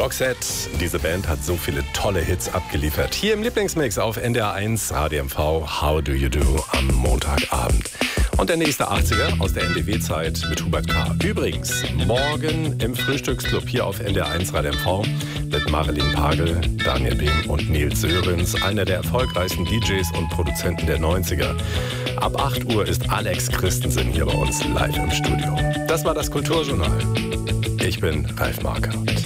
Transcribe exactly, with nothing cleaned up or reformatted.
Roxette, diese Band hat so viele tolle Hits abgeliefert. Hier im Lieblingsmix auf N D R eins, H D M V, How Do You Do am Montagabend. Und der nächste achtziger aus der N D W-Zeit mit Hubert K. Übrigens, morgen im Frühstücksclub hier auf N D R eins H D M V mit Marilyn Pagel, Daniel Behm und Nils Sörensen, einer der erfolgreichsten D Js und Produzenten der neunziger. Ab acht Uhr ist Alex Christensen hier bei uns live im Studio. Das war das Kulturjournal. Ich bin Ralf Marker.